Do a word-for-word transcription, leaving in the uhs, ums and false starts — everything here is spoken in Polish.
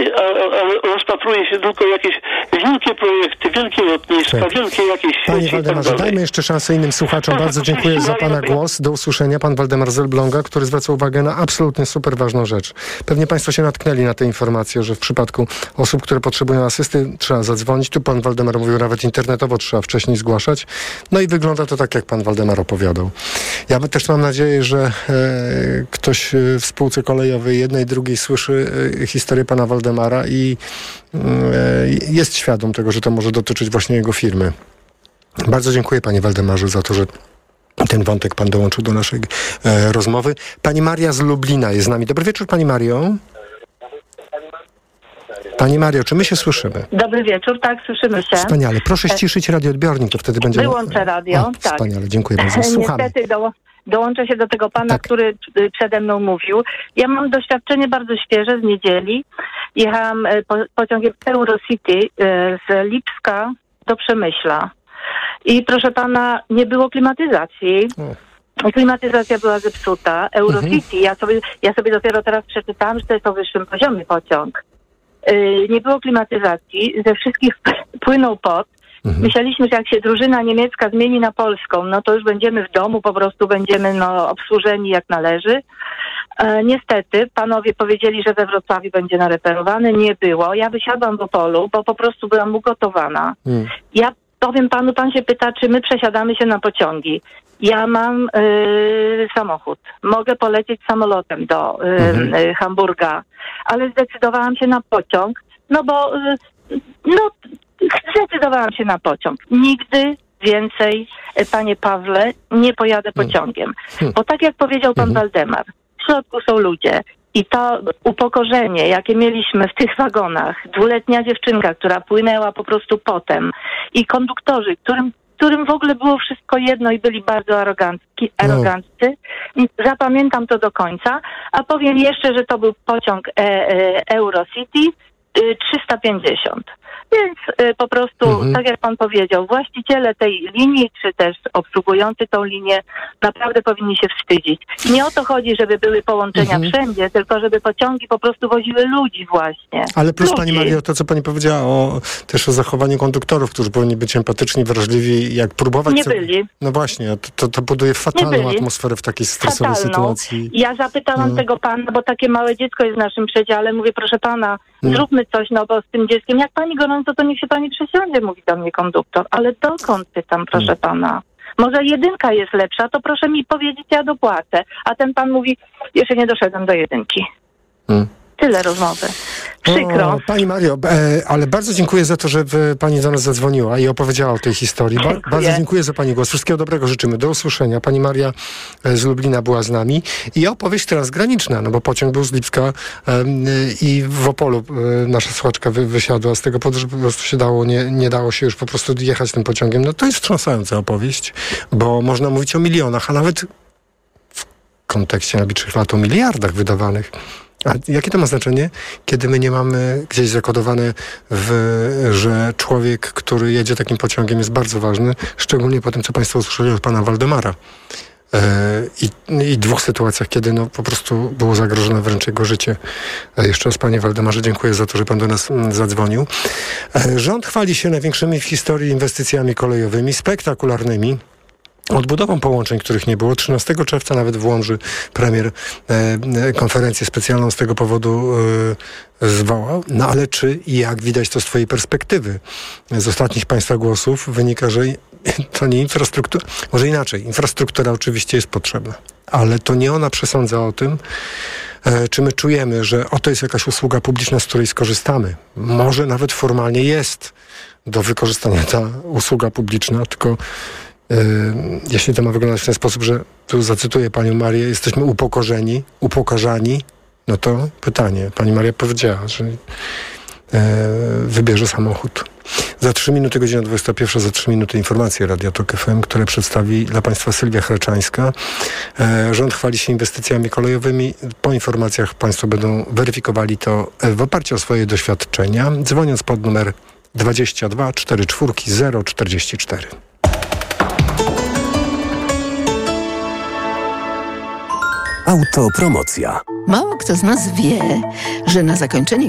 a, a rozpatruje się tylko jakieś wielkie projekty, wielkie lotniska, tak. wielkie jakieś Panie sieci. Waldemarze, tak dajmy jeszcze szansę innym słuchaczom. Bardzo dziękuję za pana głos. Do usłyszenia. Pan Waldemar z Elbląga, który zwraca uwagę na absolutnie super ważną rzecz. Pewnie państwo się natknęli na tę informację, że w przypadku osób, które potrzebują asysty, trzeba zadzwonić. Tu pan Waldemar mówił, nawet internetowo trzeba wcześniej zgłaszać. No i wygląda to tak, jak pan Waldemar opowiadał. Ja też mam nadzieję, że e, ktoś w spółce kolejowej jednej, drugiej słyszy e, historię pana Waldemara i e, jest świadom tego, że to może dotyczyć właśnie jego firmy. Bardzo dziękuję panie Waldemarze za to, że ten wątek pan dołączył do naszej e, rozmowy. Pani Maria z Lublina jest z nami. Dobry wieczór, pani Mario. Pani Mario, czy my się słyszymy? Dobry wieczór, tak, słyszymy się. Wspaniale. Proszę ściszyć radioodbiornik, to wtedy będzie... Wyłączę radio, o, tak. Wspaniale, dziękuję bardzo. Słuchamy. Niestety do, dołączę się do tego pana, Tak. który przede mną mówił. Ja mam doświadczenie bardzo świeże z niedzieli. Jechałam po, pociągiem Eurocity z Lipska do Przemyśla. I proszę pana, nie było klimatyzacji. O. Klimatyzacja była zepsuta. Eurocity, mhm. ja, sobie, ja sobie dopiero teraz przeczytałam, że to jest o wyższym poziomie pociąg. Yy, nie było klimatyzacji, ze wszystkich płynął pot. Mhm. Myśleliśmy, że jak się drużyna niemiecka zmieni na polską, no to już będziemy w domu, po prostu będziemy no, obsłużeni jak należy. E, niestety, panowie powiedzieli, że we Wrocławiu będzie nareperowany. Nie było. Ja wysiadłam w Opolu, bo po prostu byłam ugotowana. Mhm. Ja powiem panu, pan się pyta, czy my przesiadamy się na pociągi. Ja mam y, samochód. Mogę polecieć samolotem do y, mhm. y, Hamburga, ale zdecydowałam się na pociąg, no bo y, no, zdecydowałam się na pociąg. Nigdy więcej, y, panie Pawle, nie pojadę pociągiem. Mhm. Bo tak jak powiedział pan mhm. Waldemar, w środku są ludzie. I to upokorzenie, jakie mieliśmy w tych wagonach, dwuletnia dziewczynka, która płynęła po prostu potem i konduktorzy, którym którym w ogóle było wszystko jedno i byli bardzo arogancki, aroganccy. No. Zapamiętam to do końca. A powiem jeszcze, że to był pociąg e, e, Eurocity e, trzysta pięćdziesiąt. Więc e, po prostu, mhm. tak jak pan powiedział, właściciele tej linii, czy też obsługujący tą linię, naprawdę powinni się wstydzić. I nie o to chodzi, żeby były połączenia mhm. wszędzie, tylko żeby pociągi po prostu woziły ludzi właśnie. Ale plus, ludzi. pani Mario, to co pani powiedziała o, też o zachowaniu konduktorów, którzy powinni być empatyczni, wrażliwi, jak próbować... Nie sobie... byli. No właśnie, to, to buduje fatalną atmosferę w takiej stresowej Fatalną. sytuacji. Ja zapytałam hmm. tego pana, bo takie małe dziecko jest w naszym przedziale. Mówię, proszę pana, hmm. zróbmy coś, no bo z tym dzieckiem, jak pani gorąco, to niech się pani przesiądzie, mówi do mnie konduktor. Ale dokąd pytam, proszę hmm. pana? Może jedynka jest lepsza, to proszę mi powiedzieć, ja dopłacę. A ten pan mówi, jeszcze nie doszedłem do jedynki. Hmm. Tyle rozmowy. Przykro. O, pani Mario, e, ale bardzo dziękuję za to, że pani do nas zadzwoniła i opowiedziała o tej historii. Ba- dziękuję. Bardzo dziękuję za pani głos. Wszystkiego dobrego życzymy. Do usłyszenia. Pani Maria z Lublina była z nami. I opowieść transgraniczna, no bo pociąg był z Lipska e, i w Opolu e, nasza słuchaczka wy, wysiadła z tego powodu, że po prostu się dało, nie, nie dało się już po prostu jechać tym pociągiem. No to jest wstrząsająca opowieść, bo można mówić o milionach, a nawet w kontekście najbliższych lat o miliardach wydawanych. A jakie to ma znaczenie, kiedy my nie mamy gdzieś zakodowane, w, że człowiek, który jedzie takim pociągiem, jest bardzo ważny, szczególnie po tym, co państwo usłyszeli od pana Waldemara. E, i, I dwóch sytuacjach, kiedy no, po prostu było zagrożone wręcz jego życie. E, jeszcze raz, panie Waldemarze, dziękuję za to, że pan do nas m, zadzwonił. E, rząd chwali się największymi w historii inwestycjami kolejowymi, spektakularnymi. Odbudową połączeń, których nie było. trzynastego czerwca nawet w Łomży premier e, konferencję specjalną z tego powodu e, zwołał. No ale czy i jak widać to z twojej perspektywy? Z ostatnich państwa głosów wynika, że to nie infrastruktura, może inaczej, infrastruktura oczywiście jest potrzebna, ale to nie ona przesądza o tym, e, czy my czujemy, że oto jest jakaś usługa publiczna, z której skorzystamy. Może nawet formalnie jest do wykorzystania ta usługa publiczna, tylko Yy, jeśli to ma wyglądać w ten sposób, że tu zacytuję panią Marię, jesteśmy upokorzeni, upokarzani, no to pytanie. Pani Maria powiedziała, że yy, wybierze samochód. Za trzy minuty, godzina dwudziesta pierwsza, za trzy minuty informacje Radia Tok F M, które przedstawi dla państwa Sylwia Hraczańska. Yy, rząd chwali się inwestycjami kolejowymi. Po informacjach państwo będą weryfikowali to w oparciu o swoje doświadczenia, dzwoniąc pod numer dwadzieścia dwa czterdzieści cztery zero czterdzieści cztery. Autopromocja. Mało kto z nas wie, że na zakończenie